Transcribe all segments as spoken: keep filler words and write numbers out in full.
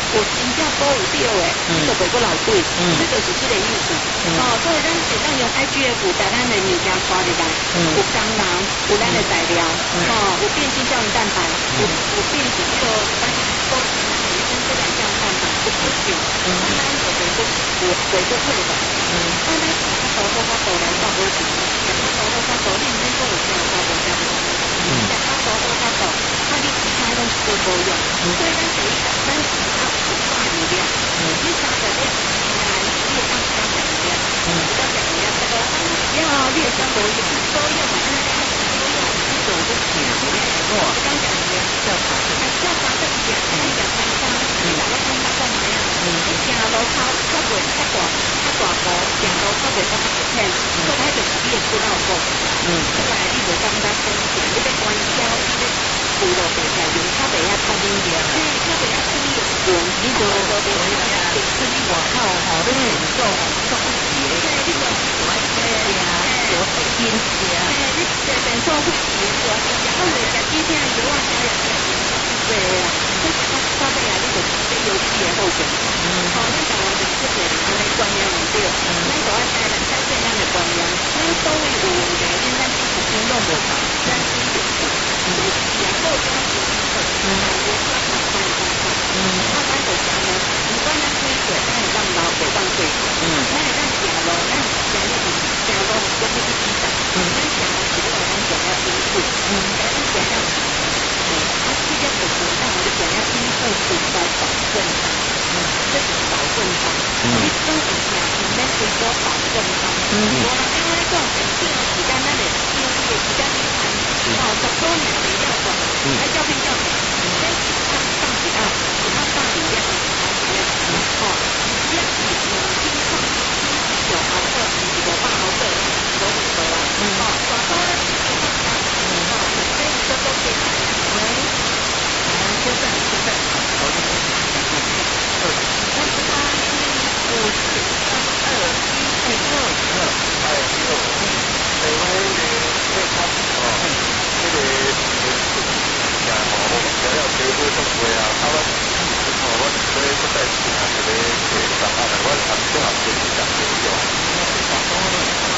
有真正保有着的，你就袂过流水，你就是这个意思。哦，所以咱是咱用 I G F 把咱的物件刷入来，有蟑螂，有咱的材料，哦，有变性胶原蛋白，有有变性这个咱说维生这两项蛋白，有不少，那咱就袂过袂袂过退的。那咱讲较多多较多量到无钱，讲较多多较多，你毋免讲有钱有无钱无钱，讲较多多较多，啊你其他拢是都无用，所以咱第一个咱是较有大力量，你三个你来你有当时较强力量，比较强力量，这个然后你会讲无用，所用嘛，安尼讲所用，你做不强力，我刚讲的叫啥？哎，叫啥？这个讲，哎呀，参加，你哪个参加干嘛呀？你行路跑较袂较大，较大步，行路较袂较较偏，所以就是你的骨头骨。嗯，出来你袂感觉风险，你要关照，你要扶落地下，用较袂遐痛一点，嘿，较袂遐痛一点，你就就袂遐痛，是你外口吼，你承受受不起的，嘿，你就买这呀，多费劲些，嘿，你这承受不起，多费劲，我袂食几天油啊，加也加对啦，你食到到尾啊，你就这油脂的后果。嗯，好，咱台湾就是这个安尼观念唔对，咱就爱改咱改变咱的观念，咱所谓有问题，咱自己先弄无好，咱先就做，做然后再做，嗯，我做好做好做，嗯，啊，咱就讲呢，不管咱几岁，咱会当老，会当岁数，嗯，咱会当行路，咱行路行路我不是比赛，嗯，咱行路是为了咱行了辛苦，嗯，咱行了。啊，这个就是让我们讲要因为是在保证上，嗯，这是保证上，你总有听，你免随波保证上，嗯，无人因为讲定定的时间，咱的定义的时间你看，哦，十多年没要管，还叫病叫病，先上上几啊，他上几样，还几样，哦，一样是有轻创，有毫克，有八毫克，有五毫啦，哦，抓到了，哦，这这都可以。喂，啊，现在现在好，我这边二三十八一五四三二一二六二二六，台湾的最差哦，这个呀，我们主要结合中国啊，台湾哦，我所以不在其他这个这个上海的，我他们正好是讲这个有，广东的，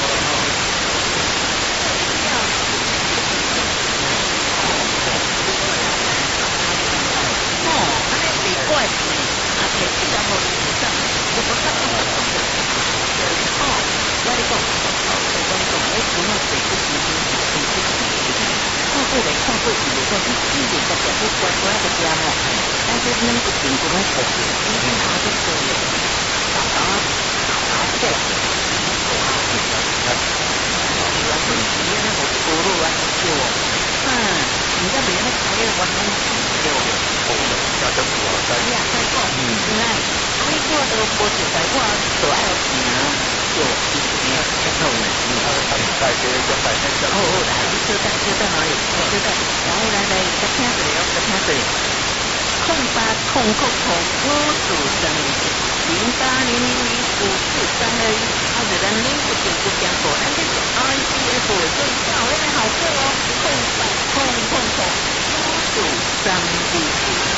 怪事，啊，摕起来互你上，哦，我你讲，好，我讲讲，我主要是不是是是是看过来看过去，如果你自己个脚步乖乖的这样哦，但是那个苹果们手机，今天拿着手机，打打打过，你要说你那个输入啊，就，嗯，你那边那开的我很有。加得多，但是啊，再讲，嗯，那美国都不是在我所爱的钱，就一定要开头呢。嗯，他们他们在这个在那个。哦哦，来，你就在就在哪里？就在，然后来来，再听这里哦，再听这里。空八空空空五四三零零八零零零五四三二一，或者咱零不点不讲过，咱这是 I C F 最少那个好课哦，空八空空空五四三零零。